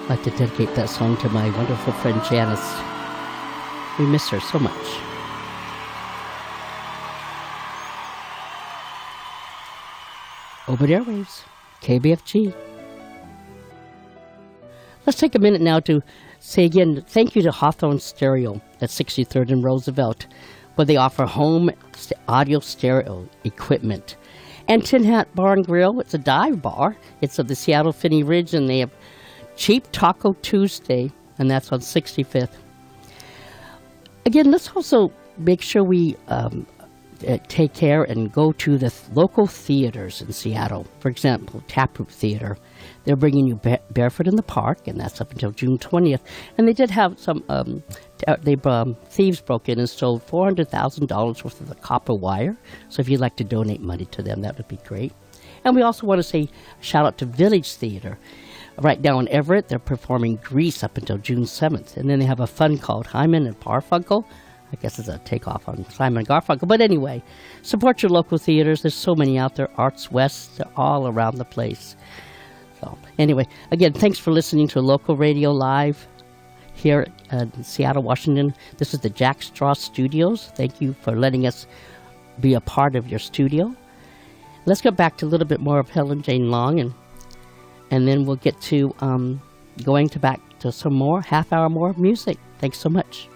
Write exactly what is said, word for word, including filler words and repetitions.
I'd like to dedicate that song to my wonderful friend Janice. We miss her so much. Open Airwaves, K B F G. Let's take a minute now to say again, thank you to Hawthorne Stereo at sixty-third and Roosevelt, where they offer home st- audio stereo equipment. And Tin Hat Bar and Grill, it's a dive bar. It's of the Seattle Finney Ridge, and they have Cheap Taco Tuesday, and that's on sixty-fifth. Again, let's also make sure we um, uh, take care and go to the th- local theaters in Seattle. For example, Taproot Theater. They're bringing you ba- Barefoot in the Park, and that's up until June twentieth. And they did have some, um, t- they um, thieves broke in and stole four hundred thousand dollars worth of the copper wire. So if you'd like to donate money to them, that would be great. And we also want to say shout out to Village Theater. Right now in Everett, they're performing Grease up until June seventh. And then they have a fun called Hyman and Garfunkel. I guess it's a takeoff on Simon and Garfunkel. But anyway, support your local theaters. There's so many out there. Arts West, they're all around the place. So anyway, again, thanks for listening to Local Radio Live here in Seattle, Washington. This is the Jack Straw Studios. Thank you for letting us be a part of your studio. Let's go back to a little bit more of Helen Jane Long, and and then we'll get to um, going to back to some more, half hour more of music. Thanks so much.